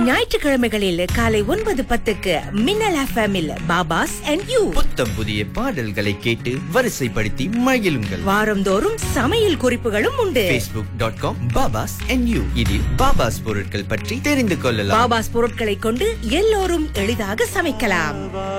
ஞாயிற்றுக்கிழமைகளில் காலை 9:10 மின்னல் எஃப்எம்மில் பாபாஸ் அண்ட் யூ. புத்தம் புதிய பாடல்களை கேட்டு வரிசைப்படுத்தி மகிழுங்கள். வாரந்தோறும் சமையல் குறிப்புகளும் உண்டு. facebook.com பாபாஸ் அண்ட் யூ. இதில் பாபாஸ் பொருட்கள் பற்றி தெரிந்து கொள்ளலாம். பாபாஸ் பொருட்களை கொண்டு எல்லோரும் எளிதாக சமைக்கலாம்.